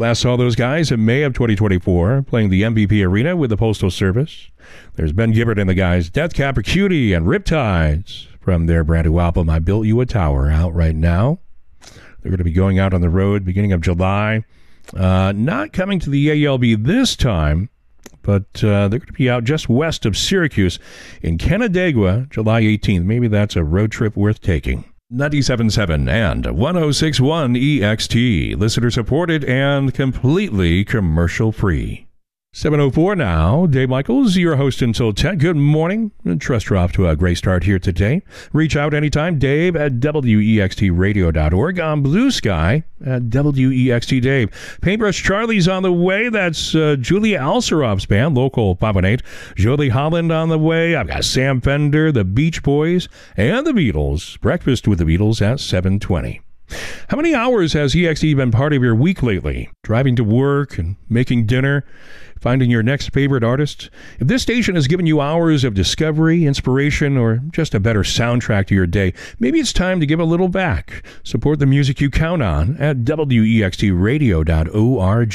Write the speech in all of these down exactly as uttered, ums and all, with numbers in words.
Last saw those guys in May of twenty twenty-four playing the M V P Arena with the Postal Service. There's Ben Gibbard and the guys, Death Cab for Cutie and Riptides from their brand new album, I Built You a Tower, out right now. They're going to be going out on the road beginning of July. Uh, not coming to the A L B this time, but uh, they're going to be out just west of Syracuse in Canandaigua, July eighteenth. Maybe that's a road trip worth taking. ninety-seven point seven and one oh six point one E X T, listener supported and completely commercial free. seven oh four now. Dave Michaels, your host until ten. Good morning. Trust you're off to a great start here today. Reach out anytime, Dave at W E X T radio dot org, on Blue Sky at W E X T Dave. Paintbrush Charlie's on the way. That's uh, Julia Alcerov's band, Local five one eight. Jolie Holland on the way. I've got Sam Fender, the Beach Boys, and the Beatles. Breakfast with the Beatles at seven twenty. How many hours has E X T been part of your week lately? Driving to work and making dinner? Finding your next favorite artist? If this station has given you hours of discovery, inspiration, or just a better soundtrack to your day, maybe it's time to give a little back. Support the music you count on at W E X T radio dot org.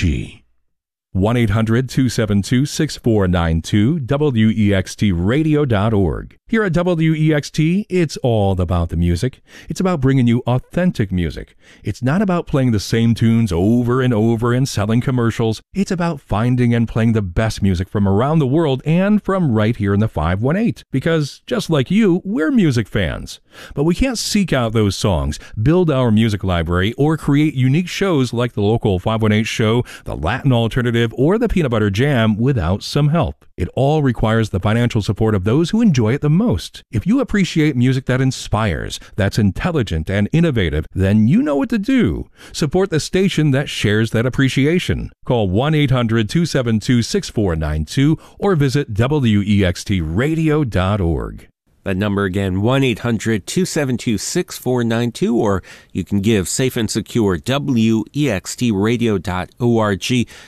one eight hundred two seven two six four nine two, W E X T radio dot org. Here at W E X T, it's all about the music. It's about bringing you authentic music. It's not about playing the same tunes over and over and selling commercials. It's about finding and playing the best music from around the world and from right here in the five one eight. Because, just like you, we're music fans. But we can't seek out those songs, build our music library, or create unique shows like the Local five one eight show, the Latin Alternative, or the Peanut Butter Jam without some help. It all requires the financial support of those who enjoy it the most. If you appreciate music that inspires, that's intelligent and innovative, then you know what to do. Support the station that shares that appreciation. Call one eight hundred two seven two six four nine two or visit W E X T radio dot org. That number again, one eight hundred two seven two six four nine two, or you can give safe and secure, W E X T radio dot org.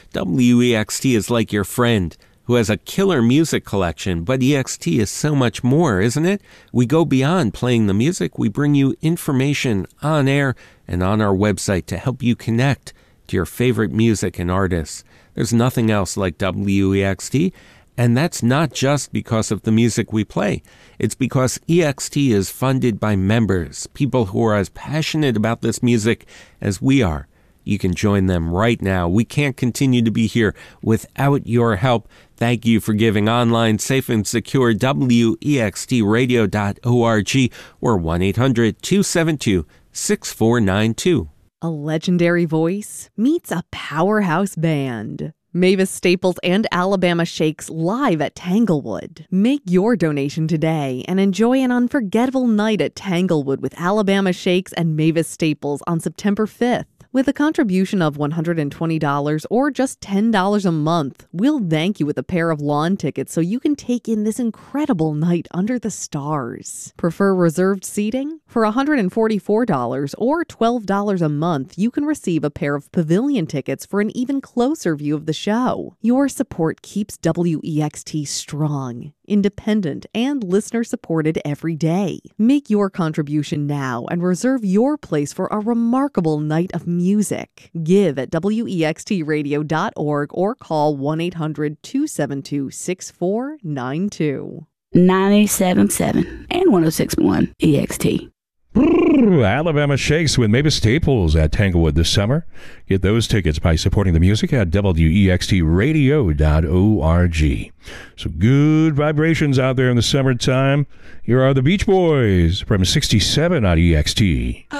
W E X T is like your friend who has a killer music collection, but E X T is so much more, isn't it? We go beyond playing the music. We bring you information on air and on our website to help you connect to your favorite music and artists. There's nothing else like W E X T. And that's not just because of the music we play. It's because E X T is funded by members, people who are as passionate about this music as we are. You can join them right now. We can't continue to be here without your help. Thank you for giving online, safe and secure, W E X T radio dot org or one eight hundred two seven two six four nine two. A legendary voice meets a powerhouse band. Mavis Staples and Alabama Shakes live at Tanglewood. Make your donation today and enjoy an unforgettable night at Tanglewood with Alabama Shakes and Mavis Staples on September fifth. With a contribution of one hundred twenty dollars or just ten dollars a month, we'll thank you with a pair of lawn tickets so you can take in this incredible night under the stars. Prefer reserved seating? For one hundred forty-four dollars or twelve dollars a month, you can receive a pair of pavilion tickets for an even closer view of the show. Your support keeps W E X T strong, independent, and listener-supported every day. Make your contribution now and reserve your place for a remarkable night of music. Give at W E X T radio dot org or call one eight hundred two seven two six four nine two. ninety-seven point seven and one oh six point one E X T. Alabama Shakes with Mavis Staples at Tanglewood this summer. Get those tickets by supporting the music at W E X T radio dot org. So good vibrations out there in the summertime. Here are the Beach Boys from sixty-seven on E X T.